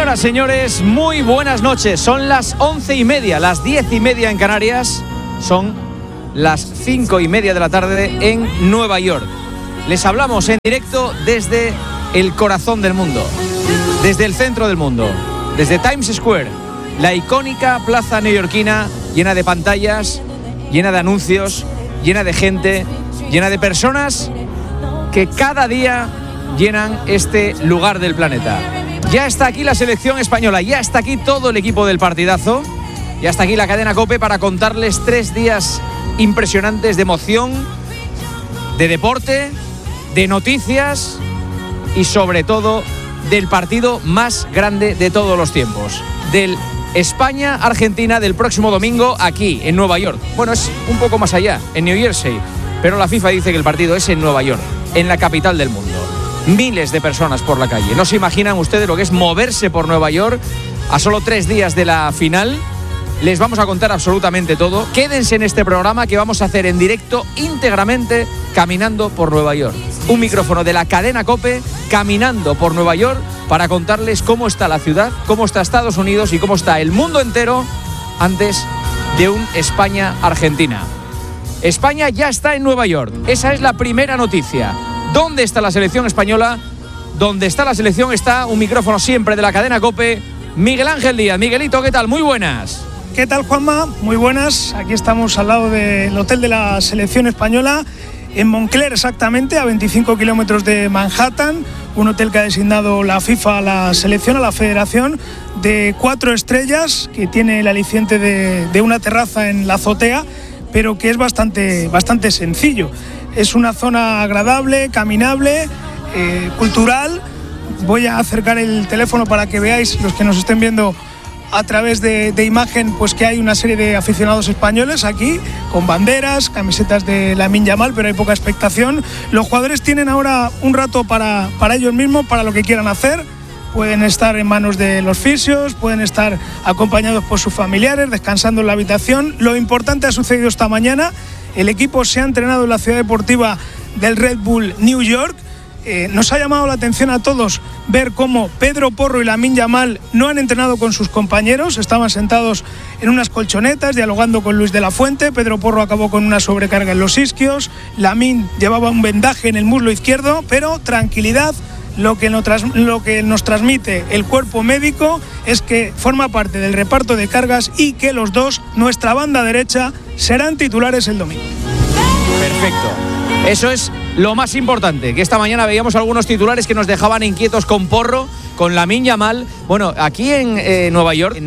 Señoras, señores, muy buenas noches. Son las 11:30, las 10:30 en Canarias. Son las 5:30 de la tarde en Nueva York. Les hablamos en directo desde el corazón del mundo, desde el centro del mundo, desde Times Square, la icónica plaza neoyorquina llena de pantallas, llena de anuncios, llena de gente, llena de personas que cada día llenan este lugar del planeta. Ya está aquí la selección española, ya está aquí todo el equipo del partidazo, ya está aquí la cadena COPE para contarles 3 días impresionantes de emoción, de deporte, de noticias y sobre todo del partido más grande de todos los tiempos, del España-Argentina del próximo domingo aquí en Nueva York. Bueno, es un poco más allá, en New Jersey, pero la FIFA dice que el partido es en Nueva York, en la capital del mundo. Miles de personas por la calle. No se imaginan ustedes lo que es moverse por Nueva York a solo 3 días de la final. Les vamos a contar absolutamente todo. Quédense en este programa que vamos a hacer en directo íntegramente caminando por Nueva York. Un micrófono de la cadena COPE caminando por Nueva York para contarles cómo está la ciudad, cómo está Estados Unidos y cómo está el mundo entero antes de un España-Argentina. España ya está en Nueva York. Esa es la primera noticia. ¿Dónde está la selección española? ¿Dónde está la selección? Está un micrófono siempre de la cadena COPE. Miguel Ángel Díaz. Miguelito, ¿qué tal? Muy buenas. ¿Qué tal, Juanma? Muy buenas. Aquí estamos al lado del hotel de la selección española, en Montclair exactamente, a 25 kilómetros de Manhattan. Un hotel que ha designado la FIFA a la selección, a la federación, de 4 estrellas, que tiene el aliciente de una terraza en la azotea, pero que es bastante sencillo. Es una zona agradable, caminable, cultural. Voy a acercar el teléfono para que veáis, los que nos estén viendo a través de imagen, pues que hay una serie de aficionados españoles aquí, con banderas, camisetas de Lamine Yamal, pero hay poca expectación. Los jugadores tienen ahora un rato para ellos mismos, para lo que quieran hacer. Pueden estar en manos de los fisios, pueden estar acompañados por sus familiares, descansando en la habitación. Lo importante ha sucedido esta mañana. El equipo se ha entrenado en la ciudad deportiva del Red Bull New York. Nos ha llamado la atención a todos ver cómo Pedro Porro y Lamine Yamal no han entrenado con sus compañeros. Estaban sentados en unas colchonetas dialogando con Luis de la Fuente. Pedro Porro acabó con una sobrecarga en los isquios. Lamine llevaba un vendaje en el muslo izquierdo, pero tranquilidad. Lo que nos transmite el cuerpo médico es que forma parte del reparto de cargas y que los dos, nuestra banda derecha, serán titulares el domingo. Perfecto. Eso es lo más importante, que esta mañana veíamos algunos titulares que nos dejaban inquietos con Porro, con Lamine Yamal. Bueno, aquí en Nueva York,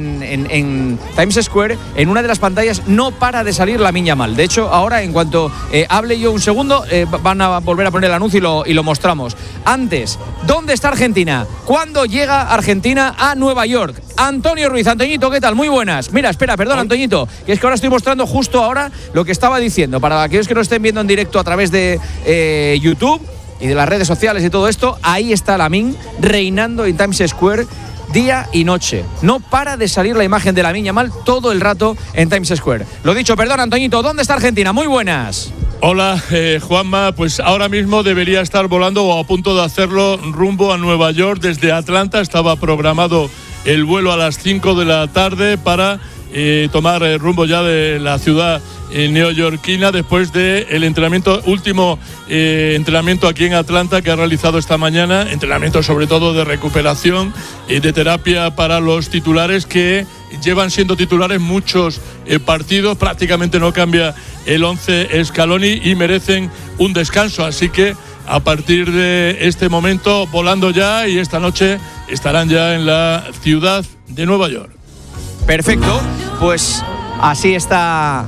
en Times Square, en una de las pantallas no para de salir Lamine Yamal. De hecho, ahora, en cuanto hable yo un segundo, van a volver a poner el anuncio y lo mostramos. Antes, ¿dónde está Argentina? ¿Cuándo llega Argentina a Nueva York? Antonio Ruiz. Antoñito, ¿qué tal? Muy buenas. Mira, espera, perdón, Antoñito, que es que ahora estoy mostrando justo ahora lo que estaba diciendo. Para aquellos que nos estén viendo en directo a través de YouTube y de las redes sociales y todo esto, ahí está Lamine reinando en Times Square día y noche. No para de salir la imagen de Lamine Yamal todo el rato en Times Square. Lo dicho, perdón, Antoñito, ¿dónde está Argentina? Muy buenas. Hola, Juanma, pues ahora mismo debería estar volando o a punto de hacerlo rumbo a Nueva York desde Atlanta. Estaba programado el vuelo a las 5 de la tarde para tomar rumbo ya de la ciudad neoyorquina después del último entrenamiento aquí en Atlanta que ha realizado esta mañana, entrenamiento sobre todo de recuperación y de terapia para los titulares que llevan siendo titulares muchos partidos, prácticamente no cambia el 11 Scaloni y merecen un descanso, así que a partir de este momento volando ya y esta noche estarán ya en la ciudad de Nueva York. Perfecto, pues así está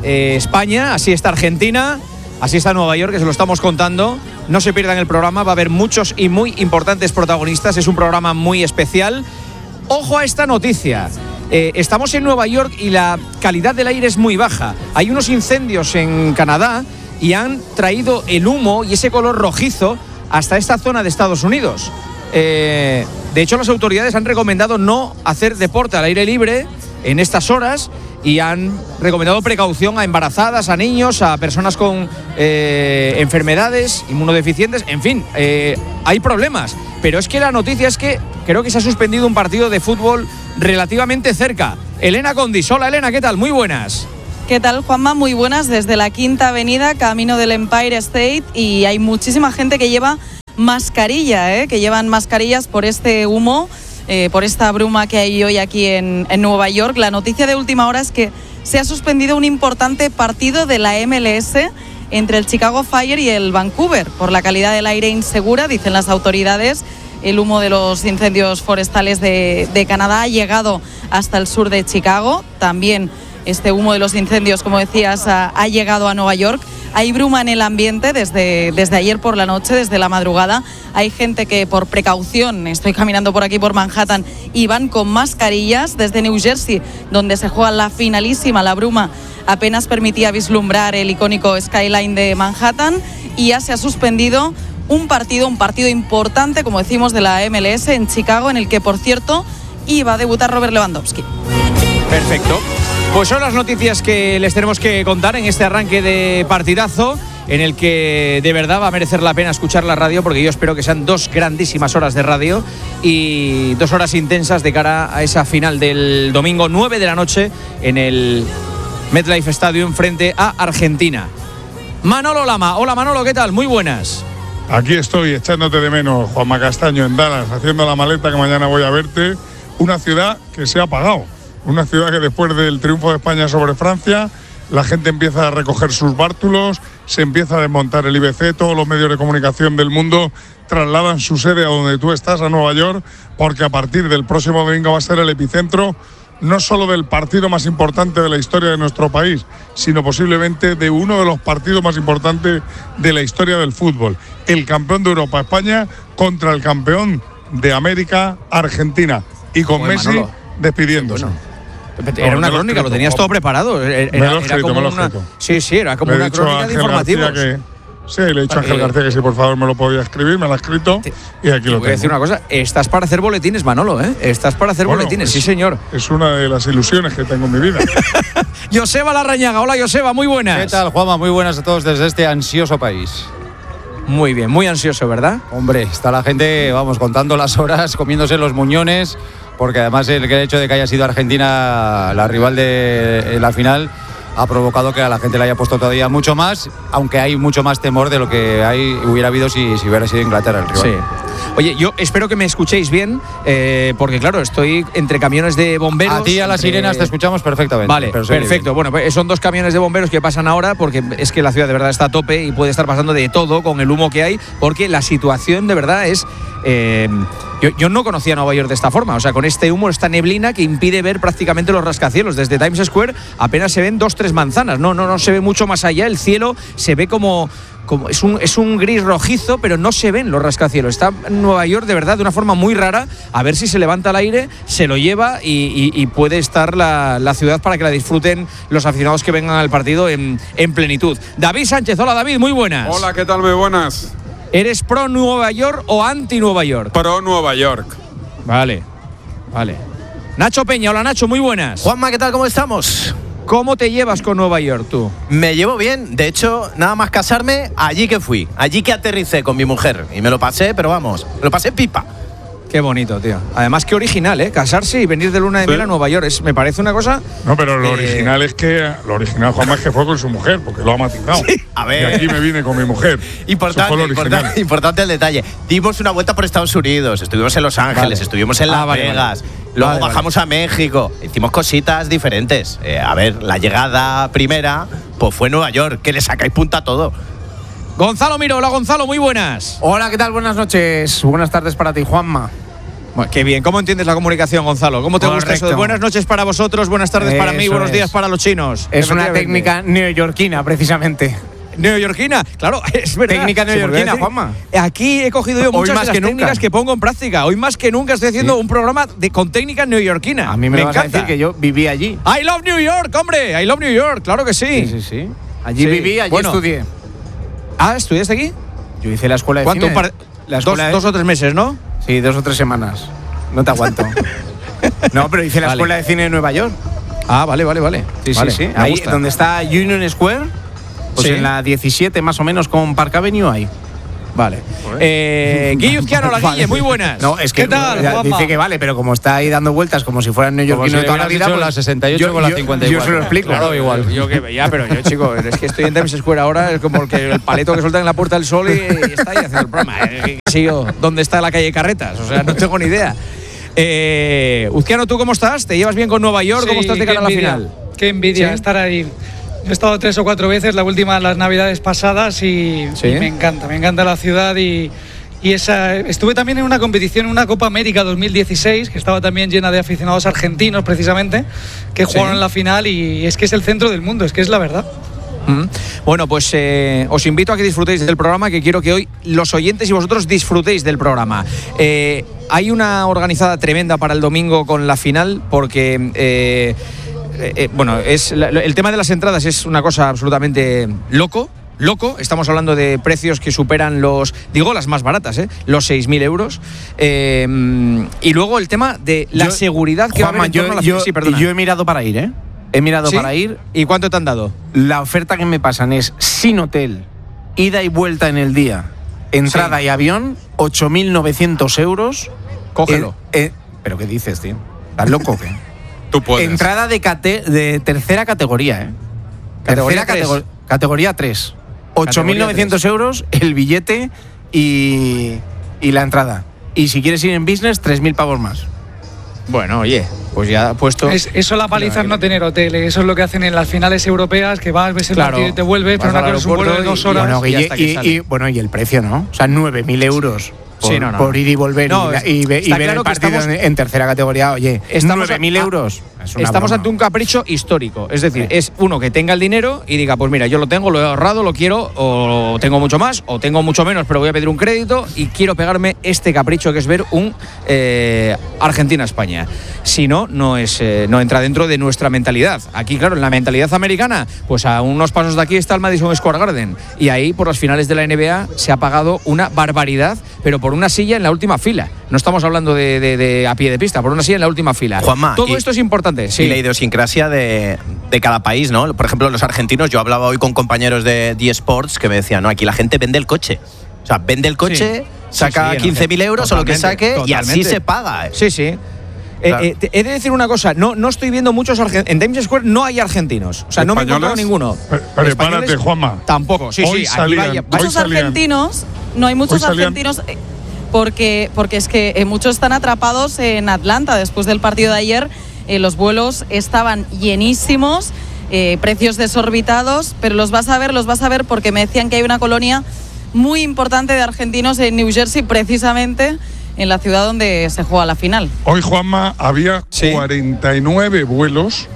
España, así está Argentina, así está Nueva York, que se lo estamos contando. No se pierdan el programa, va a haber muchos y muy importantes protagonistas, es un programa muy especial. Ojo a esta noticia, estamos en Nueva York y la calidad del aire es muy baja. Hay unos incendios en Canadá y han traído el humo y ese color rojizo hasta esta zona de Estados Unidos. De hecho, las autoridades han recomendado no hacer deporte al aire libre en estas horas y han recomendado precaución a embarazadas, a niños, a personas con enfermedades inmunodeficientes. En fin, hay problemas. Pero es que la noticia es que creo que se ha suspendido un partido de fútbol relativamente cerca. Elena Condis. Hola, Elena, ¿qué tal? Muy buenas. ¿Qué tal, Juanma? Muy buenas, desde la Quinta Avenida, camino del Empire State, y hay muchísima gente que lleva mascarilla, que llevan mascarillas por este humo, por esta bruma que hay hoy aquí en Nueva York. La noticia de última hora es que se ha suspendido un importante partido de la MLS entre el Chicago Fire y el Vancouver por la calidad del aire insegura, dicen las autoridades. El humo de los incendios forestales de Canadá ha llegado hasta el sur de Chicago. También este humo de los incendios, como decías, ha llegado a Nueva York. Hay bruma en el ambiente desde ayer por la noche, desde la madrugada. Hay gente que por precaución, estoy caminando por aquí por Manhattan, y van con mascarillas. Desde New Jersey, donde se juega la finalísima, la bruma apenas permitía vislumbrar el icónico skyline de Manhattan, y ya se ha suspendido un partido importante, como decimos, de la MLS en Chicago, en el que, por cierto, iba a debutar Robert Lewandowski. Perfecto. Pues son las noticias que les tenemos que contar en este arranque de partidazo, en el que de verdad va a merecer la pena escuchar la radio, porque yo espero que sean 2 grandísimas horas de radio y 2 horas intensas de cara a esa final del domingo 9 de la noche en el MetLife Stadium frente a Argentina. Manolo Lama. Hola, Manolo, ¿qué tal? Muy buenas. Aquí estoy echándote de menos, Juanma Castaño, en Dallas, haciendo la maleta, que mañana voy a verte. Una ciudad que se ha apagado, una ciudad que después del triunfo de España sobre Francia, la gente empieza a recoger sus bártulos, se empieza a desmontar el IBC, todos los medios de comunicación del mundo trasladan su sede a donde tú estás, a Nueva York, porque a partir del próximo domingo va a ser el epicentro no solo del partido más importante de la historia de nuestro país, sino posiblemente de uno de los partidos más importantes de la historia del fútbol. El campeón de Europa, España, contra el campeón de América, Argentina. Y con Messi Manolo, despidiéndose. Bueno, era una crónica, lo tenías todo preparado. Era como una, sí, era como una crónica de informativos. Sí, le he dicho a Ángel García que si por favor me lo podía escribir, me lo ha escrito y aquí lo tengo. Voy a decir una cosa, estás para hacer boletines, Manolo, ¿eh? Estás para hacer boletines, sí señor. Es una de las ilusiones que tengo en mi vida. Joseba Larrañaga. Hola, Joseba, muy buenas. ¿Qué tal, Juanma? Muy buenas a todos desde este ansioso país. Muy bien, muy ansioso, ¿verdad? Hombre, está la gente, vamos, contando las horas, comiéndose los muñones, porque además el hecho de que haya sido Argentina la rival de la final ha provocado que a la gente le haya puesto todavía mucho más, aunque hay mucho más temor de lo que hubiera habido si hubiera sido Inglaterra el rival. Sí. Oye, yo espero que me escuchéis bien, porque claro, estoy entre camiones de bomberos. A ti y a las sirenas te escuchamos perfectamente. Vale, perfecto. Bueno, pues son 2 camiones de bomberos que pasan ahora, porque es que la ciudad de verdad está a tope y puede estar pasando de todo con el humo que hay, porque la situación de verdad es... Yo no conocía Nueva York de esta forma, o sea, con este humo, esta neblina que impide ver prácticamente los rascacielos. Desde Times Square apenas se ven 2-3 manzanas, no se ve mucho más allá. El cielo se ve como es un gris rojizo, pero no se ven los rascacielos. Está en Nueva York de verdad de una forma muy rara. A ver si se levanta el aire, se lo lleva y puede estar la ciudad para que la disfruten los aficionados que vengan al partido en plenitud. David Sánchez. Hola, David, muy buenas. Hola, ¿qué tal? Muy buenas. ¿Eres pro Nueva York o anti Nueva York? Pro Nueva York. Vale. Nacho Peña. Hola, Nacho, muy buenas. Juanma, ¿qué tal? ¿Cómo estamos? ¿Cómo te llevas con Nueva York tú? Me llevo bien. De hecho, nada más casarme, allí que fui. Allí que aterricé con mi mujer. Y me lo pasé, pero vamos, me lo pasé pipa. Qué bonito, tío. Además, qué original, ¿eh? Casarse y venir de luna de miel a Nueva York. Me parece una cosa... No, pero lo original es que... Lo original, Juanma, es que fue con su mujer, porque lo ha matizado. Sí, a ver. Y aquí me vine con mi mujer. Importante el detalle. Dimos una vuelta por Estados Unidos. Estuvimos en Los Ángeles, estuvimos en Las Vegas. Luego bajamos a México. Hicimos cositas diferentes. A ver, la llegada primera, pues fue Nueva York. Que le sacáis punta a todo. Gonzalo Miro. Hola, Gonzalo, muy buenas. Hola, ¿qué tal? Buenas noches. Buenas tardes para ti, Juanma. Bueno, qué bien. ¿Cómo entiendes la comunicación, Gonzalo? ¿Cómo te gusta eso de buenas noches para vosotros, buenas tardes para mí, buenos días para los chinos? Es una técnica neoyorquina, precisamente. ¿Neoyorquina? Claro, es verdad. Técnica neoyorquina, Juanma. Aquí he cogido yo muchas de las técnicas que pongo en práctica. Hoy más que nunca estoy haciendo un programa con técnica neoyorquina. A mí me vas a decir que yo viví allí. I love New York, hombre. I love New York, claro que sí. Sí. Allí viví, allí estudié. Ah, ¿estudiaste aquí? Yo hice la escuela de cine. ¿Cuánto? ¿Dos o 3 meses, no? Sí, 2 o 3 semanas. No te aguanto. No, pero hice la escuela de cine en Nueva York. Ah, vale. Sí, vale, sí. me Ahí gusta. donde está Union Square, pues Sí. en la 17 más o menos con Park Avenue ahí. Vale. Guille Uzquiano, la Guille, muy buenas. No, es que ¿Qué tal, ya Juanma? dice que vale, pero como está ahí dando vueltas como si fuera neoyorquino de toda la vida, Hecho pues la 68 con la 54. Yo se lo explico. Claro, igual. Yo que ya, pero yo, chico, es que estoy en Times Square ahora, es como el paleto que sueltan en la Puerta del Sol y está ahí haciendo el programa. Sigo, ¿dónde está la calle Carretas? O sea, no tengo ni idea. Uzquiano, ¿tú cómo estás? ¿Te llevas bien con Nueva York? ¿Cómo estás de cara a la final? Qué envidia ¿Sí? estar ahí. He estado 3 o 4 veces, la última en las navidades pasadas y me encanta la ciudad y estuve también en una competición, en una Copa América 2016, que estaba también llena de aficionados argentinos precisamente, que jugaron en la final y es que es el centro del mundo, es que es la verdad. Bueno, pues os invito a que disfrutéis del programa, que quiero que hoy los oyentes y vosotros disfrutéis del programa. Hay una organizada tremenda para el domingo con la final, porque bueno, el tema de las entradas es una cosa absolutamente loco. Estamos hablando de precios que superan las más baratas, los 6.000 euros. Y luego el tema de la seguridad que Juanma, va a haber en torno a la final. Sí, perdona. yo he mirado para ir, ¿eh? He mirado para ir. ¿Y cuánto te han dado? La oferta que me pasan es sin hotel, ida y vuelta en el día, entrada y avión, 8.900 euros. Cógelo. ¿Pero qué dices, tío? ¿Estás loco o qué? Tú puedes. Entrada de tercera categoría, ¿eh? Categoría 3. 8.900 euros el billete y la entrada. Y si quieres ir en business, 3.000 pavos más. Bueno, oye, pues ya puesto. Eso la paliza es no tener hotel, eso es lo que hacen en las finales europeas, que vas, ves el partido y te vuelves, pero una cosa es un vuelo de 2 horas. Bueno, y el precio, ¿no? O sea, 9.000 euros. Por ir y volver y ver claro el partido en tercera categoría. Oye, 9.000 euros. Estamos ante un capricho histórico. Es decir, es uno que tenga el dinero y diga, pues mira, yo lo tengo, lo he ahorrado, lo quiero, o tengo mucho más, o tengo mucho menos, pero voy a pedir un crédito y quiero pegarme este capricho que es ver un Argentina-España. Si no, no entra dentro de nuestra mentalidad. Aquí, claro, en la mentalidad americana, pues a unos pasos de aquí está el Madison Square Garden. Y ahí, por las finales de la NBA, se ha pagado una barbaridad, pero por una silla en la última fila. No estamos hablando de a pie de pista, por una silla en la última fila. Juanma, todo esto es importante. Sí. Y la idiosincrasia de cada país, ¿no? Por ejemplo, los argentinos, yo hablaba hoy con compañeros de eSports que me decían, no, aquí la gente vende el coche. O sea, vende el coche, saca 15.000 euros o lo que saque y así se paga. Sí. Claro. He de decir una cosa, no estoy viendo muchos argentinos. En Times Square no hay argentinos. O sea, no me he encontrado ninguno. Prepárate, Juanma. Tampoco, sí. Muchos argentinos, no hay muchos argentinos. Porque es que muchos están atrapados en Atlanta después del partido de ayer. Los vuelos estaban llenísimos, precios desorbitados, pero los vas a ver porque me decían que hay una colonia muy importante de argentinos en New Jersey, precisamente en la ciudad donde se juega la final. Hoy, Juanma, había 49 vuelos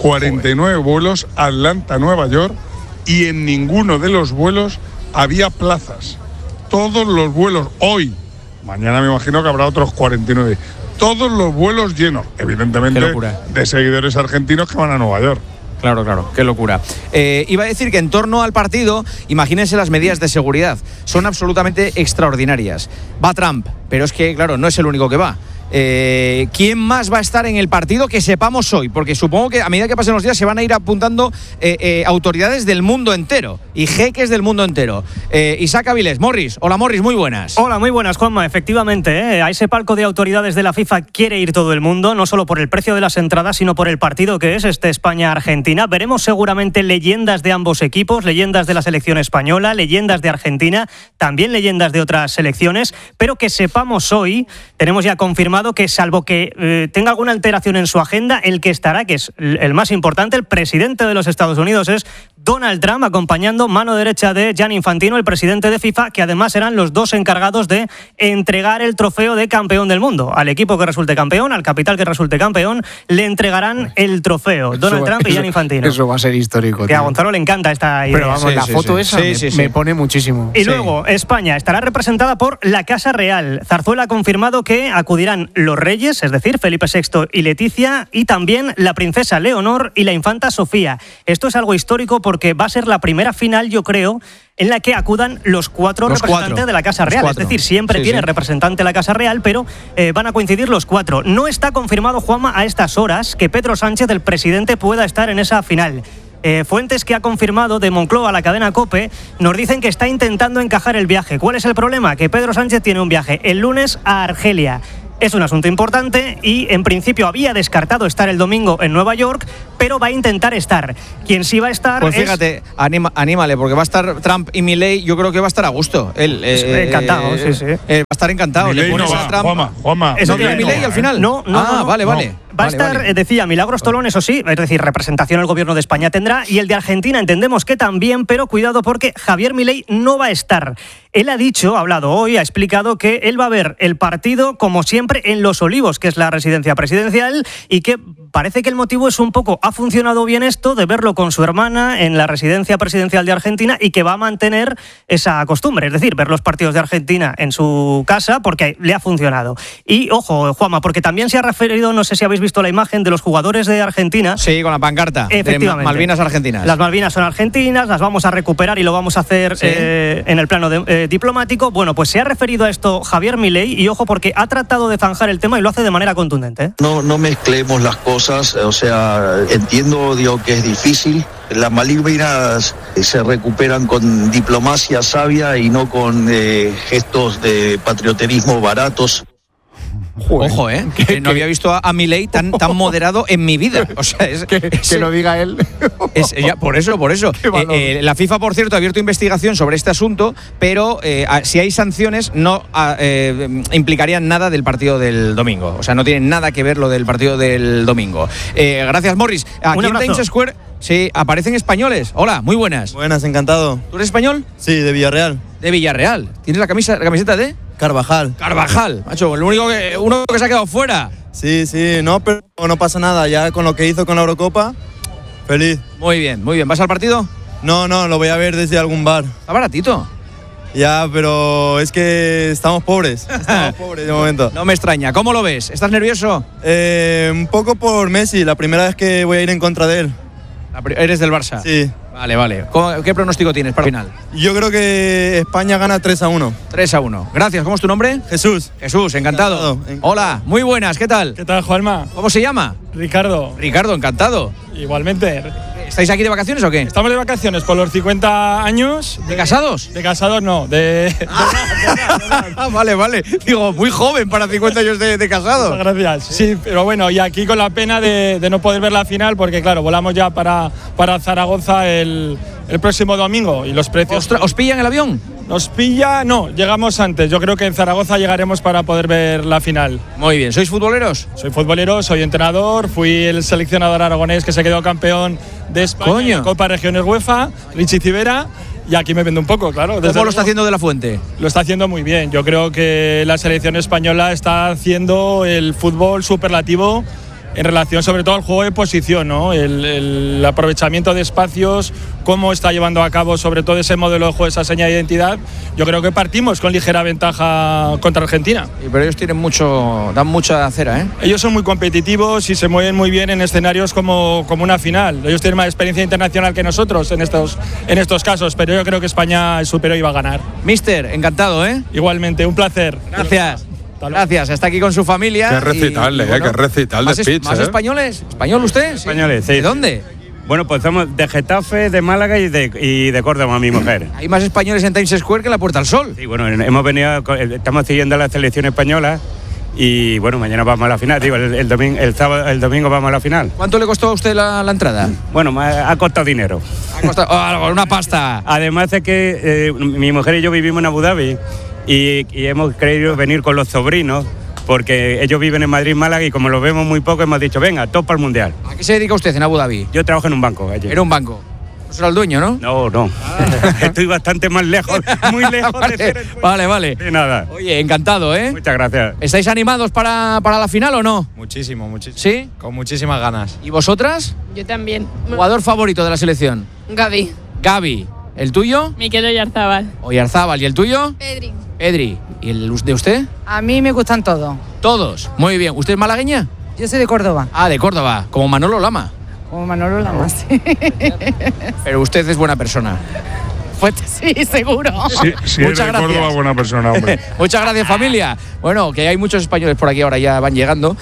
Atlanta-Nueva York, y en ninguno de los vuelos había plazas. Todos los vuelos hoy, mañana me imagino que habrá otros 49. Todos los vuelos llenos, evidentemente, de seguidores argentinos que van a Nueva York. Claro, qué locura. Iba a decir que en torno al partido, imagínense las medidas de seguridad. Son absolutamente extraordinarias. Va Trump, pero es que, claro, no es el único que va. ¿Quién más va a estar en el partido que sepamos hoy? Porque supongo que a medida que pasen los días se van a ir apuntando autoridades del mundo entero y jeques del mundo entero. Isaac Avilés, Morris. Hola, Morris, muy buenas. Hola, muy buenas, Juanma. Efectivamente, a ese palco de autoridades de la FIFA quiere ir todo el mundo, no solo por el precio de las entradas, sino por el partido que es España-Argentina. Veremos seguramente leyendas de ambos equipos, leyendas de la selección española, leyendas de Argentina, también leyendas de otras selecciones, pero que sepamos hoy, tenemos ya confirmado que salvo que tenga alguna alteración en su agenda, el que estará, que es el más importante, el presidente de los Estados Unidos, es Donald Trump, acompañando mano derecha de Gianni Infantino, el presidente de FIFA, que además serán los dos encargados de entregar el trofeo de campeón del mundo. Al equipo que resulte campeón, al capital que resulte campeón, le entregarán el trofeo. Donald Trump y Gianni Infantino. Eso va a ser histórico. Que a Gonzalo le encanta esta idea. Pero vamos, la foto esa me pone muchísimo. Y luego, España estará representada por la Casa Real. Zarzuela ha confirmado que acudirán los reyes, es decir, Felipe VI y Leticia, y también la princesa Leonor y la infanta Sofía. Esto es algo histórico porque va a ser la primera final, yo creo, en la que acudan los cuatro representantes de la Casa Real. Es decir, siempre tiene representante la Casa Real, pero van a coincidir los 4. No está confirmado, Juanma, a estas horas que Pedro Sánchez, el presidente, pueda estar en esa final. Fuentes que ha confirmado de Moncloa a la cadena COPE nos dicen que está intentando encajar el viaje. ¿Cuál es el problema? Que Pedro Sánchez tiene un viaje el lunes a Argelia. Es un asunto importante y en principio había descartado estar el domingo en Nueva York, pero va a intentar estar. Quien sí va a estar pues fíjate, anímale, porque va a estar Trump y Milei, yo creo que va a estar a gusto. Él, encantado, sí. Va a estar encantado. Milei no va, Juanma. ¿No viene Milei al final? No. Vale. Va a estar, decía Milagros Tolón, eso sí, es decir, representación el gobierno de España tendrá, y el de Argentina entendemos que también, pero cuidado porque Javier Milei no va a estar. Él ha hablado hoy, ha explicado que él va a ver el partido, como siempre, en Los Olivos, que es la residencia presidencial, y que parece que el motivo es un poco, ha funcionado bien esto de verlo con su hermana en la residencia presidencial de Argentina y que va a mantener esa costumbre, es decir, ver los partidos de Argentina en su casa porque le ha funcionado. Y ojo, Juanma, porque también se ha referido, no sé si habéis visto la imagen de los jugadores de Argentina. Sí, con la pancarta. Efectivamente. De Malvinas Argentinas. Las Malvinas son argentinas, las vamos a recuperar y lo vamos a hacer en el plano diplomático. Bueno, pues se ha referido a esto Javier Milei y ojo porque ha tratado de zanjar el tema y lo hace de manera contundente. No mezclemos las cosas, o sea, entiendo, que es difícil. Las Malvinas se recuperan con diplomacia sabia y no con gestos de patrioterismo baratos. Ojo, que no había visto a Milei tan moderado en mi vida. O sea, que lo diga él. Por eso. La FIFA, por cierto, ha abierto investigación sobre este asunto, pero si hay sanciones no implicarían nada del partido del domingo. O sea, no tienen nada que ver lo del partido del domingo. Gracias, Morris. Aquí en Times Square sí, aparecen españoles. Hola, muy buenas. Buenas, encantado. ¿Tú eres español? Sí, de Villarreal. De Villarreal. ¿Tienes la camiseta de...? Carvajal, macho, uno que se ha quedado fuera. Sí, no, pero no pasa nada, ya con lo que hizo con la Eurocopa, feliz. Muy bien. ¿Vas al partido? No, lo voy a ver desde algún bar. Está baratito. Ya, pero es que estamos pobres de momento. No me extraña. ¿Cómo lo ves? ¿Estás nervioso? Un poco por Messi, la primera vez que voy a ir en contra de él. ¿Eres del Barça? Sí. Vale. ¿Qué pronóstico tienes para el final? Yo creo que España gana 3-1. 3-1. Gracias. ¿Cómo es tu nombre? Jesús, encantado. Hola, muy buenas. ¿Qué tal? ¿Qué tal, Juanma? ¿Cómo se llama? Ricardo, encantado. igualmente. ¿Estáis aquí de vacaciones o qué? Estamos de vacaciones por los 50 años. ¿De casados? De casados no, Vale. Digo, muy joven para 50 años de casados. Muchas gracias. Sí, pero bueno, y aquí con la pena de no poder ver la final porque, claro, volamos ya para Zaragoza el próximo domingo y los precios... ¿Os pillan el avión? Nos pilla, no, llegamos antes. Yo creo que en Zaragoza llegaremos para poder ver la final. Muy bien. ¿Sois futboleros? Soy futbolero, soy entrenador, fui el seleccionador aragonés que se quedó campeón de España en la Copa Regiones UEFA, Richie Civera, y aquí me vendo un poco, claro. ¿Cómo lo está haciendo De la Fuente? Lo está haciendo muy bien. Yo creo que la selección española está haciendo el fútbol superlativo en relación sobre todo al juego de posición, ¿no? El aprovechamiento de espacios, cómo está llevando a cabo sobre todo ese modelo de juego, esa seña de identidad. Yo creo que partimos con ligera ventaja contra Argentina. Pero ellos tienen dan mucha cera, ¿eh? Ellos son muy competitivos y se mueven muy bien en escenarios como una final. Ellos tienen más experiencia internacional que nosotros en estos casos, pero yo creo que España es superior y va a ganar. Mister, encantado, ¿eh? Igualmente, un placer. Gracias. Gracias, está aquí con su familia. Qué recital, qué recital de speech. ¿Más españoles? ¿Español usted? Españoles, sí. ¿De dónde? Bueno, pues somos de Getafe, de Málaga y de Córdoba, mi mujer. Hay más españoles en Times Square que en la Puerta del Sol. Sí, bueno, estamos siguiendo a la selección española y bueno, mañana vamos a la final. Digo, el domingo vamos a la final. ¿Cuánto le costó a usted la entrada? Bueno, ha costado dinero. Ha costado una pasta. Además es que mi mujer y yo vivimos en Abu Dhabi. Y hemos querido venir con los sobrinos porque ellos viven en Madrid, Málaga y como los vemos muy poco hemos dicho, venga, todos para el Mundial. ¿A qué se dedica usted en Abu Dhabi? Yo trabajo en un banco allí. ¿Era un banco? No será el dueño, ¿no? No. Estoy bastante más lejos, muy lejos de ser el dueño. Vale. De nada. Oye, encantado, ¿eh? Muchas gracias. ¿Estáis animados para la final o no? Muchísimo. ¿Sí? Con muchísimas ganas. ¿Y vosotras? Yo también. ¿Jugador favorito de la selección? Gavi. ¿El tuyo? Miquel Oyarzábal. Oyarzábal. ¿Y el tuyo? Pedri. Pedri. ¿Y el de usted? A mí me gustan todos. Todos. Muy bien. ¿Usted es malagueña? Yo soy de Córdoba. Ah, de Córdoba. Como Manolo Lama. Como Manolo Lama, sí. Pero usted es buena persona. Pues sí, seguro. Sí, eres de Córdoba, buena persona, hombre. Muchas gracias, familia. Bueno, que hay muchos españoles por aquí ahora, ya van llegando.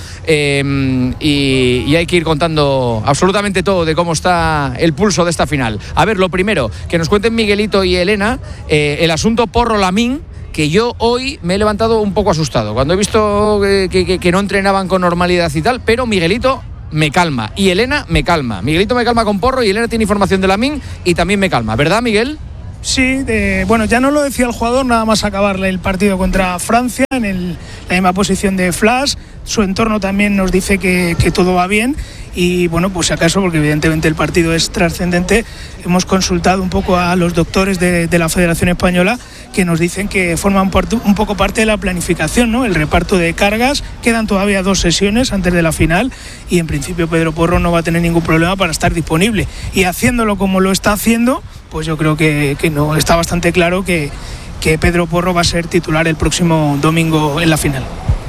Y hay que ir contando absolutamente todo de cómo está el pulso de esta final. A ver, lo primero, que nos cuenten Miguelito y Elena el asunto Porro-Lamín, que yo hoy me he levantado un poco asustado cuando he visto que no entrenaban con normalidad y tal, pero Miguelito me calma y Elena me calma. Miguelito me calma con Porro y Elena tiene información de Lamín y también me calma, ¿verdad, Miguel? Sí, bueno, ya no lo decía el jugador nada más acabar el partido contra Francia en la misma posición de Flash. Su entorno también nos dice que todo va bien y bueno, pues si acaso, porque evidentemente el partido es trascendente, hemos consultado un poco a los doctores de la Federación Española que nos dicen que forman un poco parte de la planificación, ¿no? El reparto de cargas, quedan todavía 2 sesiones antes de la final y en principio Pedro Porro no va a tener ningún problema para estar disponible y haciéndolo como lo está haciendo, pues yo creo que no, está bastante claro que Pedro Porro va a ser titular el próximo domingo en la final.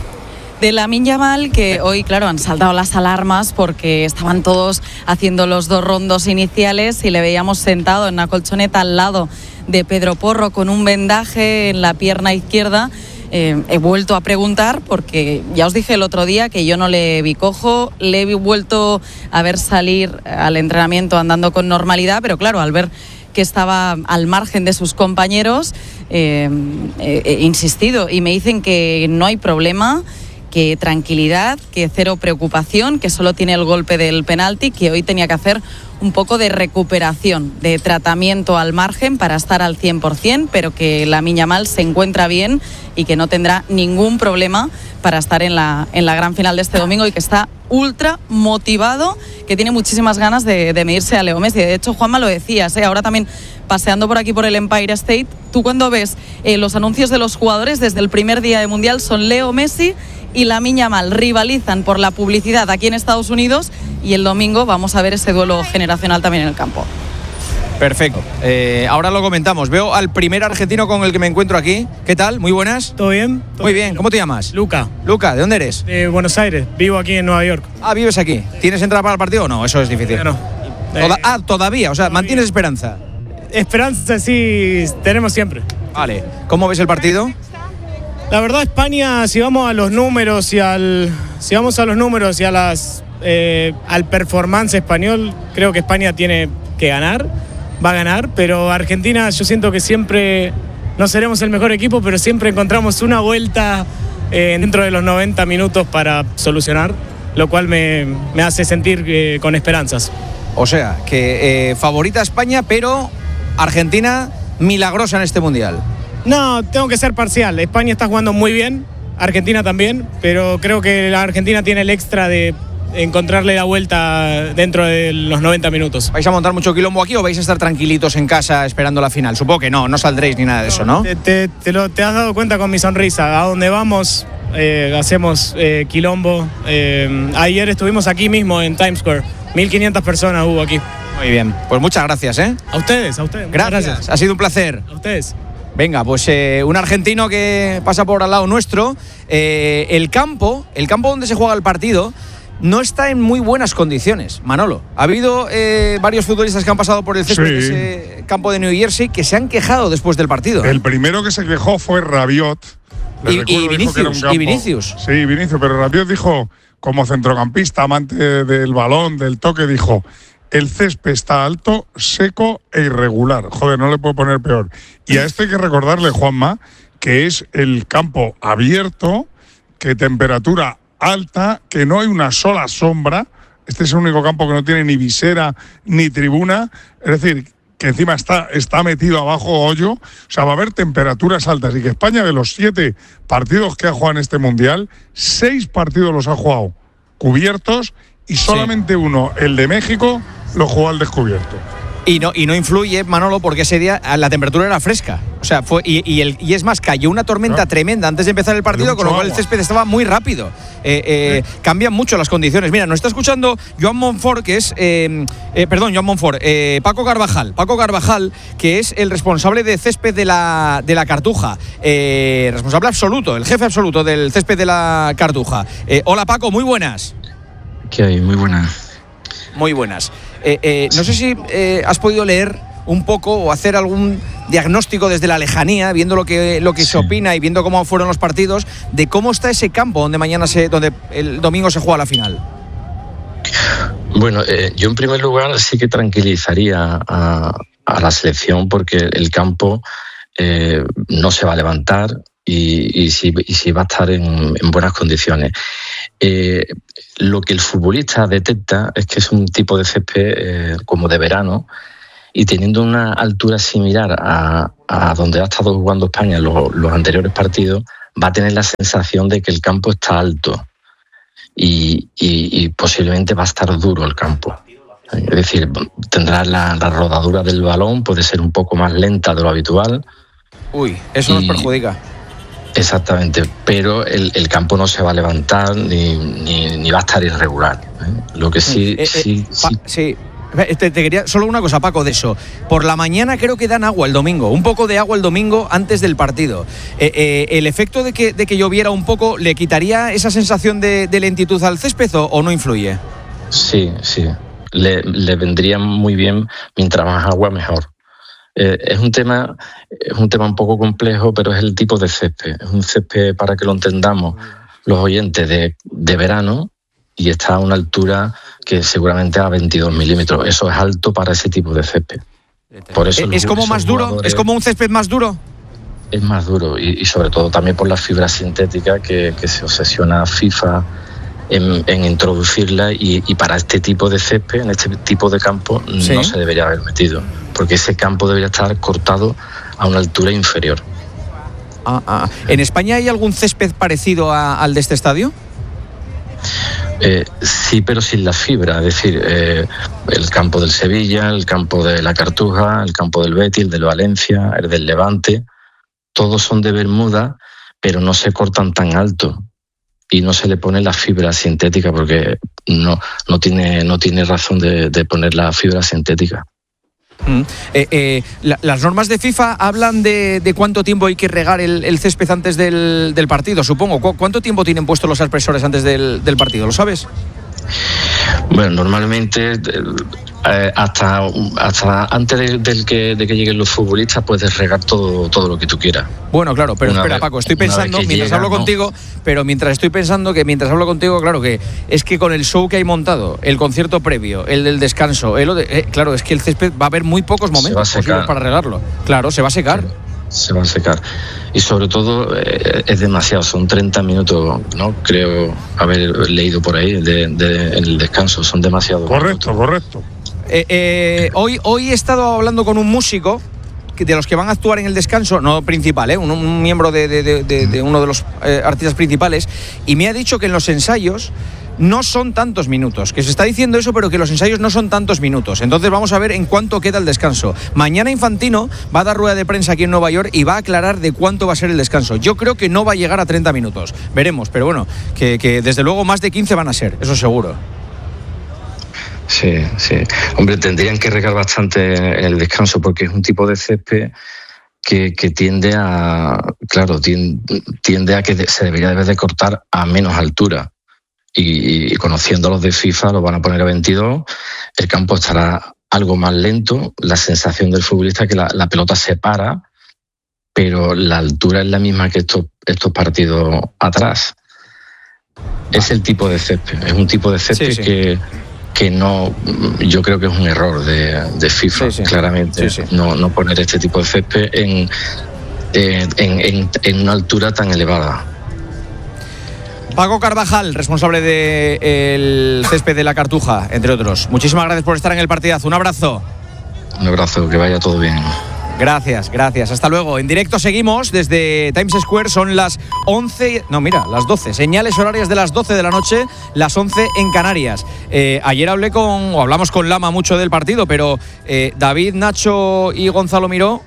De Lamine Yamal, que hoy, claro, han saltado las alarmas porque estaban todos haciendo los 2 rondos iniciales y le veíamos sentado en una colchoneta al lado de Pedro Porro con un vendaje en la pierna izquierda. He vuelto a preguntar porque ya os dije el otro día que yo no le vi cojo, le he vuelto a ver salir al entrenamiento andando con normalidad, pero claro, al ver que estaba al margen de sus compañeros, he insistido y me dicen que no hay problema, que tranquilidad, que cero preocupación, que solo tiene el golpe del penalti, que hoy tenía que hacer un poco de recuperación, de tratamiento al margen para estar al 100%, pero que Lamine Yamal se encuentra bien y que no tendrá ningún problema para estar en la gran final de este domingo y que está ultra motivado, que tiene muchísimas ganas de medirse a Leo Messi. De hecho, Juanma, lo decías, ahora también paseando por aquí por el Empire State, tú cuando ves los anuncios de los jugadores desde el primer día de Mundial son Leo Messi y Lamine Yamal, rivalizan por la publicidad aquí en Estados Unidos y el domingo vamos a ver ese duelo generacional también en el campo. Perfecto. Ahora lo comentamos. Veo al primer argentino con el que me encuentro aquí. ¿Qué tal? Muy buenas. ¿Todo bien? Muy bien. ¿Cómo te llamas? Luca. Luca, ¿de dónde eres? De Buenos Aires. Vivo aquí en Nueva York. Ah, ¿vives aquí? ¿Tienes entrada para el partido o no? Eso es difícil. No. Todavía. O sea, ¿mantienes esperanza? Esperanza sí tenemos siempre. Vale. ¿Cómo ves el partido? La verdad, España, si vamos a los números y al performance español, creo que España tiene que ganar, va a ganar, pero Argentina yo siento que siempre no seremos el mejor equipo, pero siempre encontramos una vuelta dentro de los 90 minutos para solucionar, lo cual me hace sentir con esperanzas. O sea, que favorita España, pero Argentina milagrosa en este Mundial. No, tengo que ser parcial. España está jugando muy bien, Argentina también, pero creo que la Argentina tiene el extra de encontrarle la vuelta dentro de los 90 minutos. ¿Vais a montar mucho quilombo aquí o vais a estar tranquilitos en casa esperando la final? Supongo que no saldréis ni nada de eso, ¿no? Te has dado cuenta con mi sonrisa. A donde vamos hacemos quilombo. Ayer estuvimos aquí mismo en Times Square. 1.500 personas hubo aquí. Muy bien, pues muchas gracias, ¿eh? A ustedes. Gracias. Ha sido un placer. A ustedes. Venga, pues un argentino que pasa por al lado nuestro. El campo donde se juega el partido no está en muy buenas condiciones, Manolo. Ha habido varios futbolistas que han pasado por el césped de ese campo de New Jersey que se han quejado después del partido. El primero que se quejó fue Rabiot. Y Vinicius. Sí, Vinicius, pero Rabiot dijo, como centrocampista, amante del balón, del toque, dijo: el césped está alto, seco e irregular. Joder, no le puedo poner peor. Y a esto hay que recordarle, Juanma, que es el campo abierto, que temperatura alta, que no hay una sola sombra. Este es el único campo que no tiene ni visera ni tribuna. Es decir, que encima está metido abajo hoyo. O sea, va a haber temperaturas altas. Y que España, de los 7 partidos que ha jugado en este Mundial, 6 partidos los ha jugado cubiertos y solamente uno, el de México, lo jugó al descubierto. Y no influye, Manolo, porque ese día la temperatura era fresca. O sea, y es más, cayó una tormenta tremenda antes de empezar el partido, con lo cual el césped estaba muy rápido. cambian mucho las condiciones. Mira, nos está escuchando Joan Monfort, que es Paco Carvajal, que es el responsable de césped de la Cartuja, responsable absoluto, el jefe absoluto del césped de la Cartuja. Hola Paco, muy buenas. ¿Qué hay? Muy buenas. Muy buenas. No sé si has podido leer un poco o hacer algún diagnóstico desde la lejanía, viendo lo que se opina y viendo cómo fueron los partidos, de cómo está ese campo donde el domingo se juega la final. Bueno, yo en primer lugar sí que tranquilizaría a la selección, porque el campo no se va a levantar y sí va a estar en buenas condiciones. Lo que el futbolista detecta es que es un tipo de césped como de verano, y teniendo una altura similar a donde ha estado jugando España los anteriores partidos, va a tener la sensación de que el campo está alto y posiblemente va a estar duro el campo. Es decir, tendrá la rodadura del balón, puede ser un poco más lenta de lo habitual. Uy, eso nos perjudica. Exactamente, pero el campo no se va a levantar ni va a estar irregular. Lo que sí. Te quería solo una cosa, Paco, de eso. Por la mañana creo que dan agua el domingo, un poco de agua el domingo antes del partido. ¿El efecto de que lloviera un poco le quitaría esa sensación de lentitud al césped o no influye? Sí. Le vendría muy bien, mientras más agua mejor. Es un tema un poco complejo, pero es el tipo de césped. Es un césped, para que lo entendamos los oyentes, de verano, y está a una altura que seguramente a 22 milímetros. Eso es alto para ese tipo de césped. Por eso ¿Es como más duro? ¿Es como un césped más duro? Es más duro, y sobre todo también por la fibra sintética que se obsesiona FIFA en introducirla, y para este tipo de césped, en este tipo de campo, ¿sí? No se debería haber metido, porque ese campo debería estar cortado a una altura inferior. ¿En España hay algún césped parecido al de este estadio? Sí, pero sin la fibra, es decir, el campo del Sevilla, el campo de la Cartuja, el campo del Betis, el del Valencia, el del Levante, todos son de Bermuda, pero no se cortan tan alto y no se le pone la fibra sintética, porque no tiene razón de poner la fibra sintética. Las normas de FIFA hablan de cuánto tiempo hay que regar el césped antes del partido, supongo. ¿Cuánto tiempo tienen puestos los aspersores antes del partido? ¿Lo sabes? Bueno, normalmente hasta antes de que lleguen los futbolistas puedes regar todo lo que tú quieras. Bueno, claro, pero espera, Paco, estoy pensando, mientras hablo contigo, claro, que es que con el show que hay montado, el concierto previo, el del descanso, claro, es que el césped va a haber muy pocos momentos posibles para regarlo. Claro, se va a secar. Se va a secar. Y sobre todo es demasiado, son 30 minutos, ¿no? Creo haber leído por ahí en el descanso, son demasiado. Correcto. Hoy he estado hablando con un músico de los que van a actuar en el descanso, no principal, un miembro de uno de los artistas principales, y me ha dicho que en los ensayos no son tantos minutos, que se está diciendo eso, pero que los ensayos no son tantos minutos. Entonces vamos a ver en cuánto queda el descanso. Mañana Infantino va a dar rueda de prensa aquí en Nueva York y va a aclarar de cuánto va a ser el descanso. Yo creo que no va a llegar a 30 minutos, veremos, pero bueno, que desde luego más de 15 van a ser, eso seguro. Sí. Hombre, tendrían que regar bastante en el descanso, porque es un tipo de césped que tiende a que se debería de cortar a menos altura. Y conociendo a los de FIFA, lo van a poner a 22, el campo estará algo más lento, la sensación del futbolista es que la pelota se para, pero la altura es la misma que estos partidos atrás. Es el tipo de césped, es un tipo de césped que no, yo creo que es un error de FIFA, claramente, no poner este tipo de césped en una altura tan elevada. Paco Carvajal, responsable del césped de la Cartuja, entre otros. Muchísimas gracias por estar en el partidazo. Un abrazo. Un abrazo, que vaya todo bien. Gracias. Hasta luego. En directo seguimos desde Times Square. Son las 11, las 12. Señales horarias de las 12 de la noche, las 11 en Canarias. Ayer hablamos con Lama mucho del partido, pero David, Nacho y Gonzalo Miró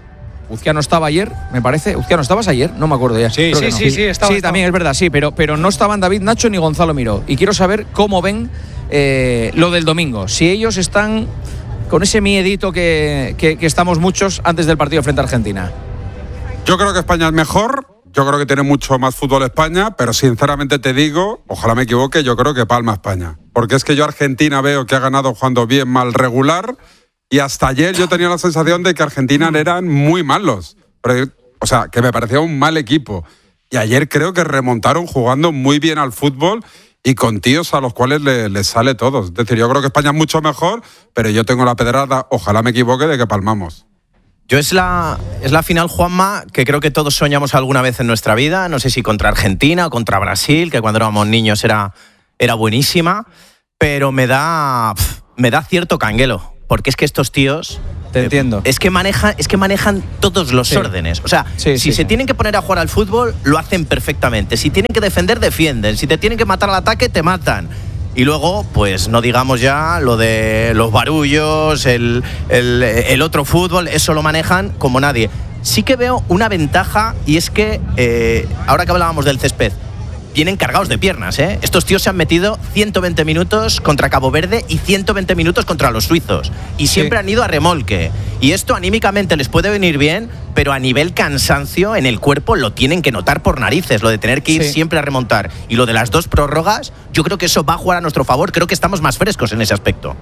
Uzquiano estaba ayer, me parece. Uzquiano, ¿estabas ayer? No me acuerdo ya. Sí, estaba. Sí, también es verdad, sí, pero no estaban David Nacho ni Gonzalo Miró. Y quiero saber cómo ven lo del domingo. Si ellos están con ese miedito que estamos muchos antes del partido frente a Argentina. Yo creo que España es mejor. Yo creo que tiene mucho más fútbol España, pero sinceramente te digo, ojalá me equivoque, yo creo que palma España. Porque es que yo Argentina veo que ha ganado jugando bien, mal, regular, y hasta ayer yo tenía la sensación de que Argentina eran muy malos. Pero, o sea, que me parecía un mal equipo. Y ayer creo que remontaron jugando muy bien al fútbol y con tíos a los cuales les sale todo. Es decir, yo creo que España es mucho mejor, pero yo tengo la pedrada, ojalá me equivoque, de que palmamos. Yo es la final, Juanma, que creo que todos soñamos alguna vez en nuestra vida. No sé si contra Argentina o contra Brasil, que cuando éramos niños era buenísima. Pero me da cierto canguelo. Porque es que estos tíos... Te entiendo. Es que manejan todos los órdenes. O sea, si se tienen que poner a jugar al fútbol, lo hacen perfectamente. Si tienen que defender, defienden. Si te tienen que matar al ataque, te matan. Y luego, pues no digamos ya lo de los barullos, el otro fútbol, eso lo manejan como nadie. Sí que veo una ventaja, y es que, ahora que hablábamos del césped, vienen cargados de piernas, ¿eh? Estos tíos se han metido 120 minutos contra Cabo Verde y 120 minutos contra los suizos. Y siempre han ido a remolque. Y esto anímicamente les puede venir bien, pero a nivel cansancio en el cuerpo lo tienen que notar por narices, lo de tener que ir siempre a remontar. Y lo de las 2 prórrogas, yo creo que eso va a jugar a nuestro favor. Creo que estamos más frescos en ese aspecto.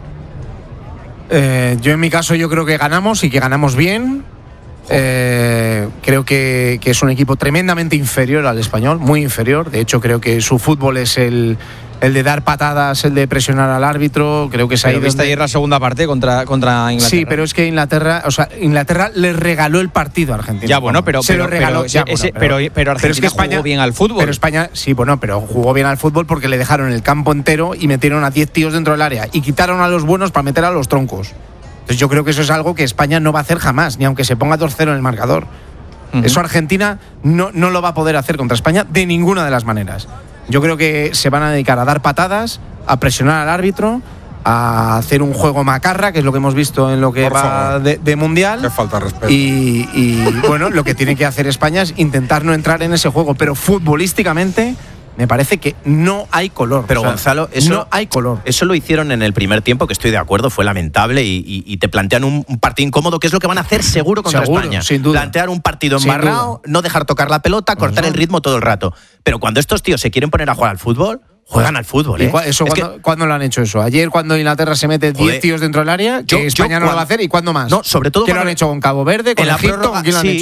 Yo en mi caso yo creo que ganamos y que ganamos bien. Creo que es un equipo tremendamente inferior al español, muy inferior. De hecho, creo que su fútbol es el de dar patadas, el de presionar al árbitro. Creo que es ahí viste ayer la segunda parte contra Inglaterra. Sí, pero es que Inglaterra les regaló el partido a Argentina. Ya, bueno, pero se lo regaló. Pero Argentina es que España jugó bien al fútbol. Pero España, sí, bueno, pero jugó bien al fútbol porque le dejaron el campo entero y metieron a 10 tíos dentro del área y quitaron a los buenos para meter a los troncos. Entonces yo creo que eso es algo que España no va a hacer jamás, ni aunque se ponga 2-0 en el marcador. Eso Argentina no lo va a poder hacer contra España de ninguna de las maneras. Yo creo que se van a dedicar a dar patadas, a presionar al árbitro, a hacer un juego macarra, que es lo que hemos visto en lo que va de Mundial. Qué falta de respeto. Y bueno, lo que tiene que hacer España es intentar no entrar en ese juego, pero futbolísticamente me parece que no hay color. Pero Gonzalo, no hay color. Eso lo hicieron en el primer tiempo, que estoy de acuerdo, fue lamentable y te plantean un partido incómodo, que es lo que van a hacer seguro contra España. Sin duda. Plantear un partido embarrado, no dejar tocar la pelota, cortar el ritmo todo el rato. Pero cuando estos tíos se quieren poner a jugar al fútbol, juegan al fútbol. ¿Cuándo lo han hecho eso? Ayer, cuando Inglaterra se mete 10 tíos dentro del área, que España no lo va a hacer, ¿y cuándo más? No, sobre todo ¿Qué lo han hecho con Cabo Verde, con Egipto? ¿Con quién lo han hecho?